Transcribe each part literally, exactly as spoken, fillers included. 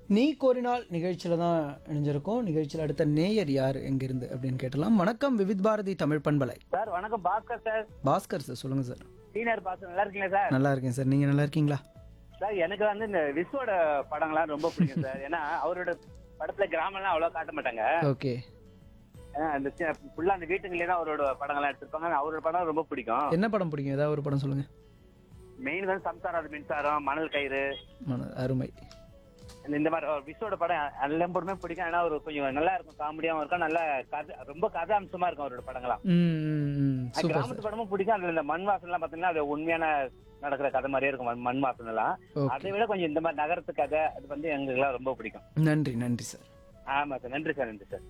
நீ கோரினால் நிகழ்ச்சியில் தான் இணைஞ்சிருக்கோம். நிகழ்ச்சியில் அடுத்த நேயர் யார் எங்கிருந்து அப்படின்னு கேட்டலாம். வணக்கம் விவித் பாரதி தமிழ் பண்பலை. சார் வணக்கம். பாஸ்கர் சார். பாஸ்கர் சார் சொல்லுங்க சார். சீனியர் பாஸ்கர் நல்லா இருக்கீங்களா சார்? நல்லா இருக்கேன் சார், நீங்க நல்லா இருக்கீங்களா? சார் எனக்கு வந்து இந்த விஸ்வோட படங்கள்லாம் ரொம்ப பிடிக்கும் சார். ஏன்னா அவரோட படத்துல கிராமம்லாம் அவ்வளோ காட்ட மாட்டாங்க. ஓகே. அந்த ஃபுல்லா அந்த வீட்டுங்களே தான் அவரோட படங்கள்லாம் எடுத்திருப்பாங்க. அவரோட படம் ரொம்ப பிடிக்கும். என்ன படம் பிடிக்கும்? ஏதாவது ஒரு படம் சொல்லுங்க. மெயின் வந்து சம்சாரம் மின்சாரம், மணல் கயிறு, மன- அருமை. இந்த மாதிரி விஸ்வோட படம் எல்லாம் பொறுமே பிடிக்கும். ஏன்னா ஒரு கொஞ்சம் நல்லா இருக்கும், காமெடியாவும் இருக்கும், நல்ல கதை, ரொம்ப கதை அம்சமா இருக்கும் அவரோட படங்கள்லாம். ம், ம், ம். சூப்பர் கிராமத்து சார். படமும் பிடிக்கும். அதுல இந்த மண் வாசனை எல்லாம் பாத்தீங்கன்னா அது உண்மையான நடக்கிற கதை மாதிரியே இருக்கும். மண்- மண் வாசனை எல்லாம் ஓகே. அதை விட கொஞ்சம் இந்த மாதிரி நகரத்து கதை அது வந்து எங்களுக்கு எல்லாம் ரொம்ப பிடிக்கும். நன்றி நன்றி சார். ஆமா சார். நன்றி சார். நன்றி சார்.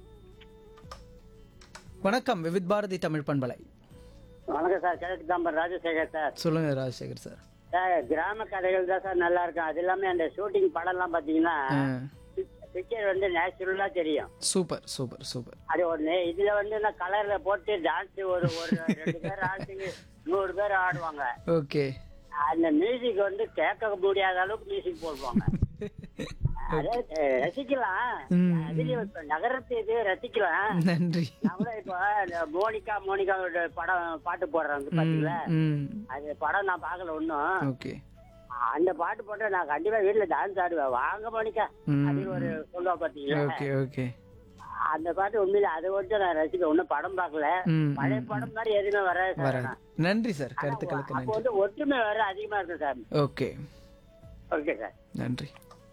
வணக்கம் விவித் பாரதி தமிழ் பண்பலை. வணக்கம் சார். கிழக்கு தாம்பரம் ராஜசேகர் சார். சொல்லுங்க ராஜசேகர் சார். சார் கிராம கதைகள் தான் சார் நல்லா இருக்கும். அது இல்லாம அந்த ஷூட்டிங் படம் எல்லாம் பாத்தீங்கன்னா ஆ, பிக்சர் வந்து நேச்சுரலா தெரியும். Super super super. அது ஒண்ணு. இதுல வந்து நான் கலர்ல போட்டு டான்ஸ் ஒரு ஒரு ரெண்டு பேர் ஆடுறதுக்கு நூறு பேர் ஆடுவாங்க. ஓகே. அந்த மியூசிக் வந்து கேட்க முடியாத அளவுக்கு மியூசிக் போடுவாங்க. அதே அஹ், ரசிக்கலாம். ம். அதுலயும் இப்ப நகரத்து இது ரசிக்கலாம். நன்றி. நான் கூட இப்போ இந்த மோனிகா மோனிகாவோட படம் பாட்டு போடுறாங்க பாத்தீங்களா? ம். அது படம் நான் பார்க்கல ஒன்னும். ஓகே. அந்த பாட்டு போட்டு நான் கண்டிப்பா வீட்டுல டான்ஸ் ஆடுவேன். வாங்க மோனிகா ம். அப்படின்னு ஒரு சொல்லுவா பாத்தீங்களா? Okay okay. அந்த பாட்டு உண்மையில அதை மட்டும் நான் ரசிக்க ஒன்னும் படம் பார்க்கல. ம், பழைய ம், படம் மாதிரி எதுவுமே வராது சார். வராது. நன்றி சார், கருத்துக்களுக்கு அப்போ நன்றி. வந்து ஒற்றுமை வேற அதிகமா இருக்கு சார். Okay okay sir. நன்றி.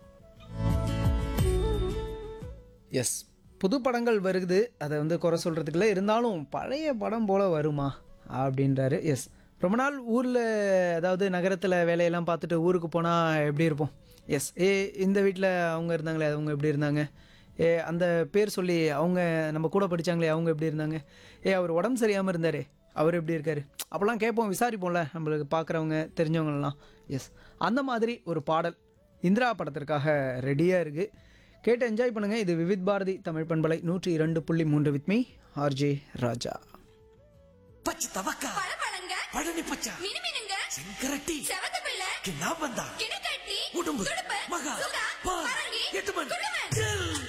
எஸ், புது படங்கள் வருது, அதை வந்து குறை சொல்கிறதுக்குள்ள, இருந்தாலும் பழைய படம் போல் வருமா அப்படின்றாரு. எஸ், ரொம்ப நாள் ஊரில், அதாவது நகரத்தில் வேலையெல்லாம் பார்த்துட்டு ஊருக்கு போனால் எப்படி இருப்போம். எஸ், ஏ இந்த வீட்டில் அவங்க இருந்தாங்களே அவங்க எப்படி இருந்தாங்க, ஏ அந்த பேர் சொல்லி அவங்க நம்ம கூட படித்தாங்களே அவங்க எப்படி இருந்தாங்க, ஏ அவர் உடம்பு சரியாமல் இருந்தார் அவர் எப்படி இருக்கார், அப்போல்லாம் கேட்போம், விசாரிப்போம்ல நம்மளுக்கு பார்க்குறவங்க தெரிஞ்சவங்கலாம். எஸ், அந்த மாதிரி ஒரு பாடல் இந்திரா படத்திற்காக ரெடியாக இருக்குது. கேட்டு என்ஜாய் பண்ணுங்கள். இது விவித் பாரதி தமிழ் பண்பலை நூற்றி இரண்டு புள்ளி மூன்று வித் மீ ஆர்ஜே ராஜா. பச்சை தவக்கா பழபழங்க பழனி பச்சை மினுமினுங்க செங்கரட்டி செவந்த பிள்ளை கிண்ணாபந்தா கிணக்கட்டி உடும்பு துடுப்பு மகா சுகா பா பரங்கி எட்டுமன் குடுமன் ஜெல்